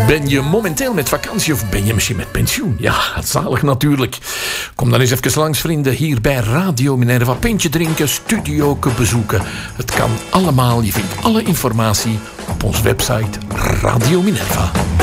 Ben je momenteel met vakantie of ben je misschien met pensioen? Ja, zalig natuurlijk. Kom dan eens even langs, vrienden, hier bij Radio Minerva. Pintje drinken, studio bezoeken. Het kan allemaal. Je vindt alle informatie op onze website Radio Minerva.